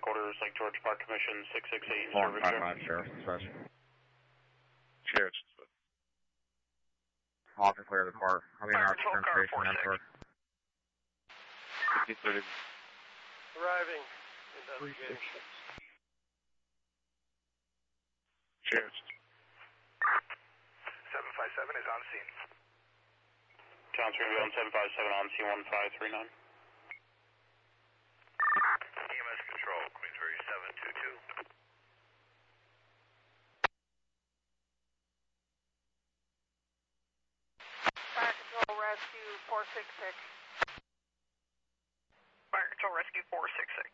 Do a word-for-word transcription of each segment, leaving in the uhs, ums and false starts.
Headquarters, Lake George Park Commission, six six eight, One service five share. five, Sheriff, dispatch. Sheriff. Off and clear the car. I'll be in our transportation network. fifteen thirty. Arriving. Investigating. Sheriff. seven five seven is on scene. John three on seven five seven on C one five three nine. E M S control, Queen three seven two two. Fire Control Rescue four six six. Fire Control Rescue four six six.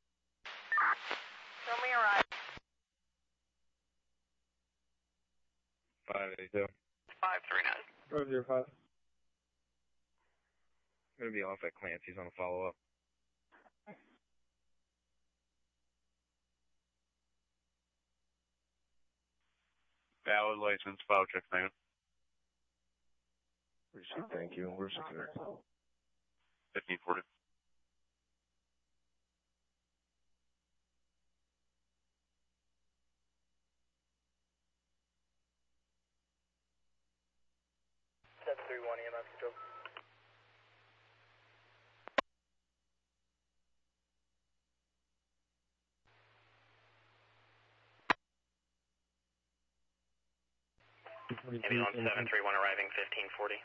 Show me a ride. five eighty-two. five three nine. Road zero five. I'm gonna be off at Clancy's on a follow-up. Valid license, file check, man. Receive, thank you. Where's the clear? fifteen forty. seven three one E M S control. Ambulance seven three one arriving fifteen forty.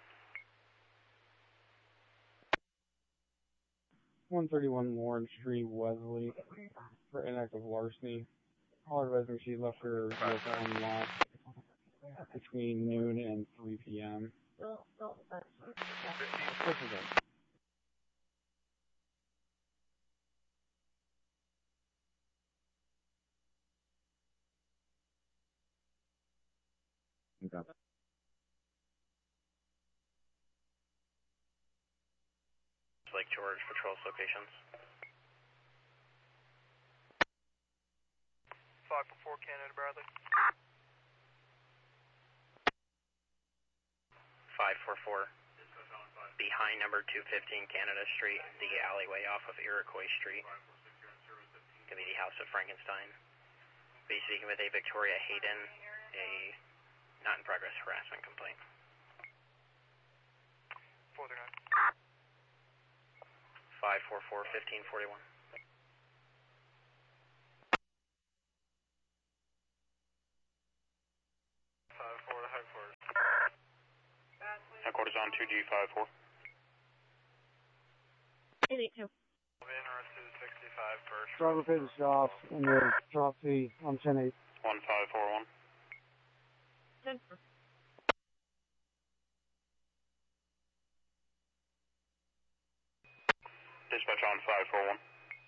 one thirty-one Lawrence Street, Wesley, for inactive larceny. Caller resident she left her vehicle on the lot between noon and three P M Okay. Lake George patrols locations. five four four Canada Bradley. five four four. Behind number two fifteen Canada Street, the alleyway off of Iroquois Street. Community House of Frankenstein. Be speaking with a Victoria Hayden, a not in progress harassment complaint. four three nine. five four four, fifteen forty-one. five four to headquarters. Headquarters on two G five four. eight eight two. In arrested sixty-five first. Driver paid the shop and the drop fee on ten eight. one five four one. Dispatch on five four one.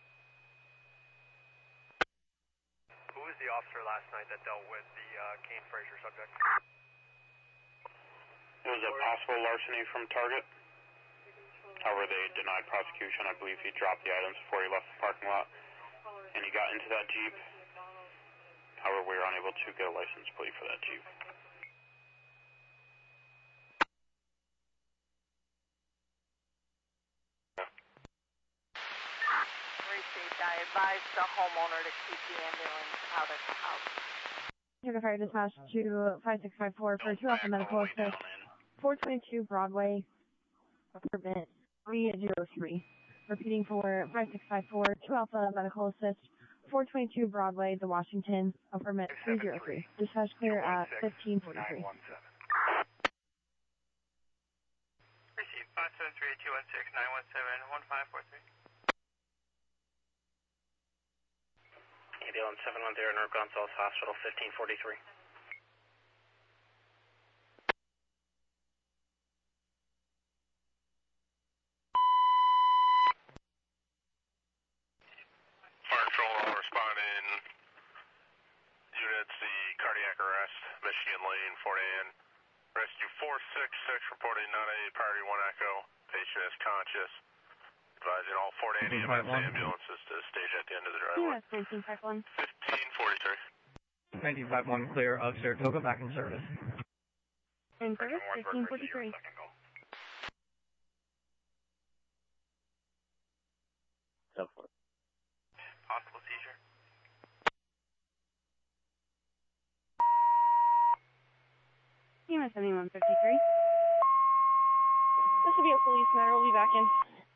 Who was the officer last night that dealt with the uh, Kane Frazier subject? It was a possible larceny from Target. However, they denied prosecution. I believe he dropped the items before he left the parking lot. And he got into that Jeep. However, we were unable to get a license plate for that Jeep. Received. I advised the homeowner to keep the ambulance out of the house. Took a fire dispatch to five six five four for two Alpha Medical Assist, four twenty-two Broadway, apartment three zero three. Repeating for five six five four, two Alpha Medical Assist, four twenty-two Broadway, The Washington, apartment three zero three. Dispatch clear at fifteen forty-three. Receive five seven three eight two one six nine one seven one five four three. Ambulance seven one zero, North Gonzales Hospital, fifteen forty-three. Fire Control all responding. Units, the cardiac arrest, Michigan Lane, Fort Ann. Rescue four six six reporting not a priority one echo. Patient is conscious. Advising all Fort Ann E M S ambulances to stage at the end of the driveway. U S nineteen five one. fifteen forty-three. nineteen five one clear of Saratoga, back in service. In service, fifteen forty-three. possible seizure. E M S seventy-one fifty-three. This will be a police matter. We'll be back in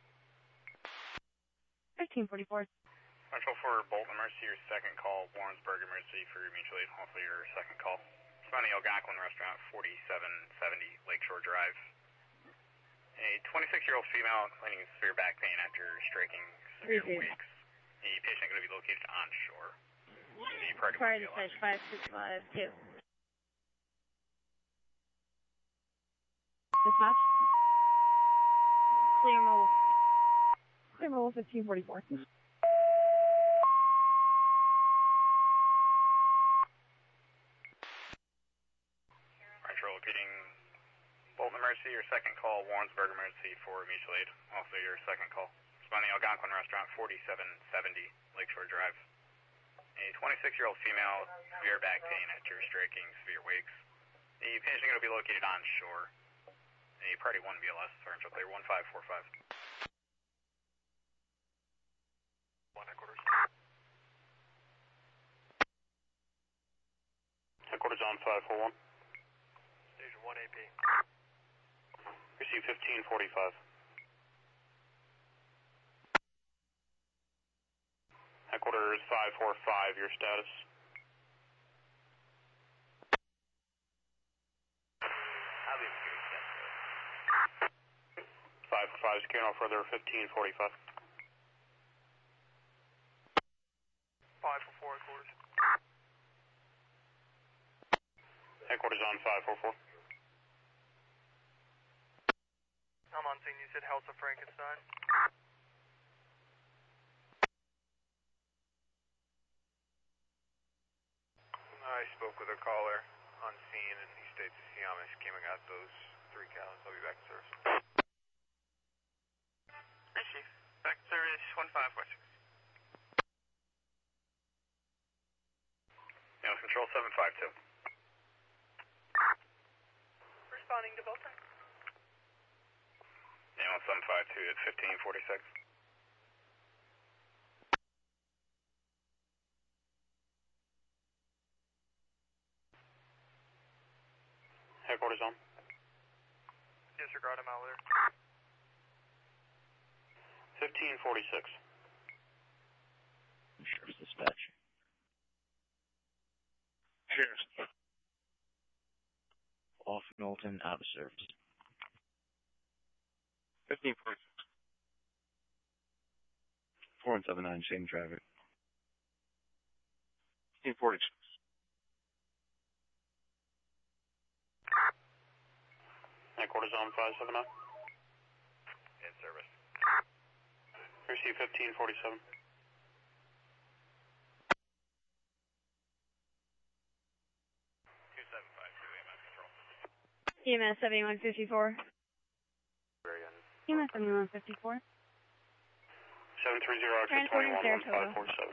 fifteen forty-four. Central for Bolton Emergency, your second call. Warrensburg Emergency for your mutual aid, also your second call. Surrounding Algonquin Restaurant, forty-seven seventy Lakeshore Drive. A twenty-six-year-old female complaining of severe back pain after striking severe wakes. The patient going to be located on shore. The party Prior to dispatch five six five two. Dispatch. Clear mobile. Clear mobile fifteen forty-four. Central locating Bolton Emergency, your second call. Warrensburg Emergency for mutual aid, also your second call. Surrounding Algonquin Restaurant, forty-seven seventy Lakeshore Drive. A twenty-six-year-old female, severe back pain after striking severe wakes. The patient going to be located on shore. A party one B L S, Central clear one five four five. One headquarters. Headquarters on five four one. Station one A P. Receive fifteen forty-five. Headquarters five four five, your status. five four five, secure no further, fifteen forty-five. five four four, headquarters. Headquarters on five four four. I'm on scene, you said House of Frankenstein. I spoke with a caller on scene and he states the Siamis came and got those three cows. I'll be back in service. Hey, Chief. Back to service one five four six. Now, control seven five two. Responding to Bolton. Now, seven five two at fifteen forty-six. Headquarters on. Disregard, I'm out there. fifteen forty-six. Sheriff's dispatch. Sheriff's. Off Knowlton, out of service. fifteen forty-six. four one seven nine, same traffic. fifteen forty-six. Headquarters on five seven nine. In service. Receive fifteen forty-seven. two seven five two, A M S control. E M S seventy-one fifty-four. Very good. E M S seventy-one fifty-four. seven three zero, exit Transporting twenty-one, one five Saratoga. four seven.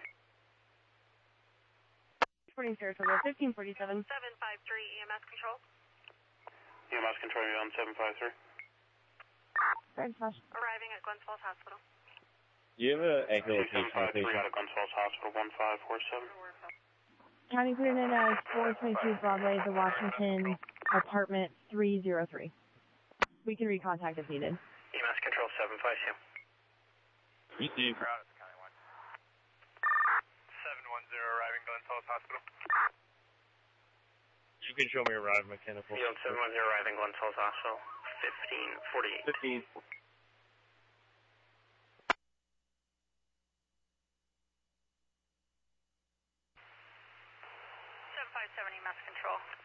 Transporting Saratoga, fifteen forty-seven. seven five three E M S control. E M S control, you on seven five three. Red flash. Arriving at Glens Falls Hospital. Do you have an echo seven five three out of Glens Falls Hospital, one five four seven. County put it in as four twenty-two Broadway, the Washington apartment three oh three. We can recontact if needed. E M S control seven five two. Receive. Crowd at the county one. seven one zero arriving Glens Falls Hospital. You can show me arrive mechanical. Yield seven one zero arriving Glens Falls Hospital, fifteen forty-eight. fifteen. seven five seven E M S control.